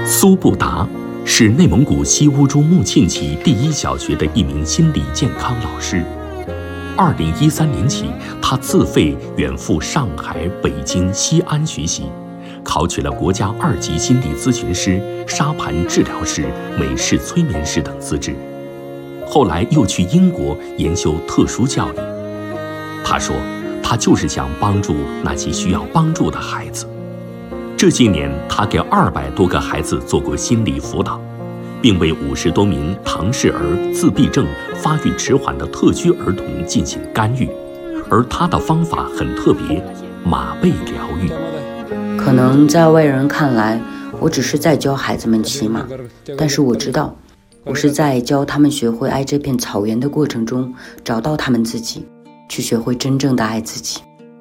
苏布达是内蒙古西乌珠木沁旗第一小学的一名心理健康老师。2013年起，他自费远赴上海、北京、西安学习，考取了国家2级心理咨询师、沙盘治疗师、美式催眠师等资质。后来又去英国研修特殊教育。他说，他就是想帮助那些需要帮助的孩子。这些年，他给200多个孩子做过心理辅导，并为50多名唐氏儿、自闭症、发育迟缓的特需儿童进行干预。而他的方法很特别，马背疗愈。 可能在外人看来，我只是在教孩子们骑马，但是我知道，我是在教他们学会爱这片草原的过程中，找到他们自己，去学会真正的爱自己。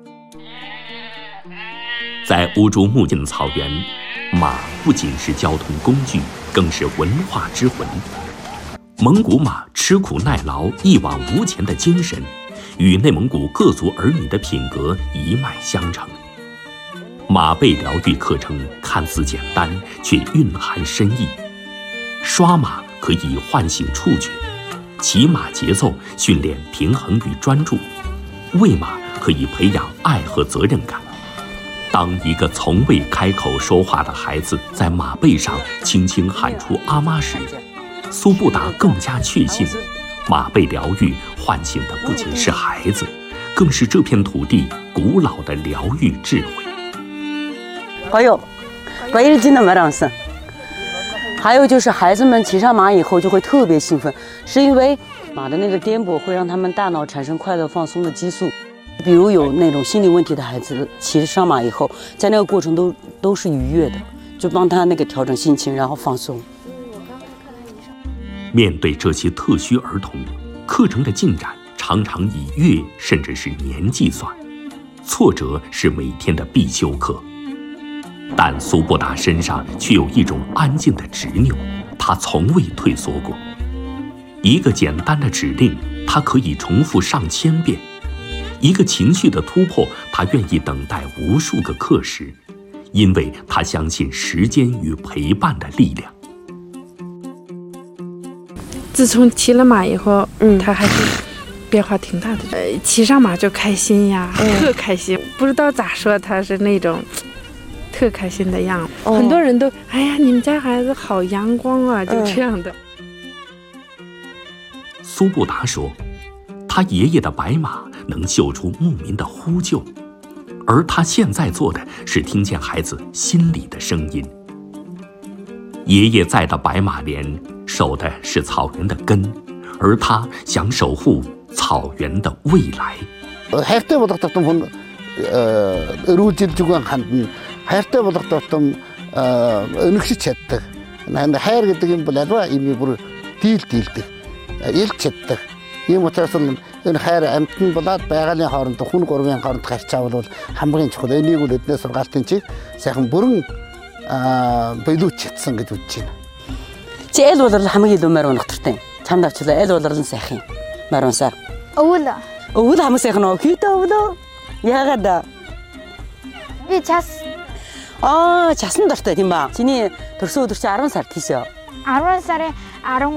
在乌珠木沁草原，马不仅是交通工具，更是文化之魂。蒙古马吃苦耐劳、一往无前的精神，与内蒙古各族儿女的品格一脉相承。马背疗愈课程看似简单，却蕴含深意。刷马可以唤醒触觉，骑马节奏训练平衡与专注，喂马可以培养爱和责任感。当一个从未开口说话的孩子在马背上轻轻喊出阿妈时，苏布达更加确信，马背疗愈唤醒的不仅是孩子，更是这片土地古老的疗愈智慧。 还有就是孩子们骑上马以后就会特别兴奋，是因为马的那个颠簸会让他们大脑产生快乐放松的激素。比如有那种心理问题的孩子，骑上马以后，在那个过程都是愉悦的，就帮他那个调整心情，然后放松。 面对这些特需儿童，课程的进展常常以月甚至是年计算，挫折是每天的必修课。但苏布达身上却有一种安静的执拗，他从未退缩过。一个简单的指令，他可以重复上千遍。一个情绪的突破，他愿意等待无数个课时，因为他相信时间与陪伴的力量。 自从骑了马以后，他还是变化挺大的。骑上马就开心呀，特开心，不知道咋说，他是那种特开心的样子。很多人都，哎呀，你们家孩子好阳光啊，就这样的。 苏布达说，他爷爷的白马能嗅出牧民的呼救，而他现在做的是听见孩子心里的声音。爷爷在的白马连守的是草原的根，而他想守护草原的未来。 энэ хайр амтны болоод байгалийн хоорондоо хүн гурвын хооронд харьцаа бол хамгийн чухал. Энийг үл эднээс сургаалтын чиг сайхан бүрэн биелүүлж чадсан гэж үзэж байна. Чи аль болор хамгийн илүү морь унахтай. Чамд авчлаа аль болор нь сайхан морь унсаар. Өвөл. Өвөл хамгийн сайхан уу? Хүйтэй өвөл. Яагаад? Би час. Часан дуртай тийм ба. Чиний төрсөн өдөр чи 10 сар тийш үү? 10 сарын 10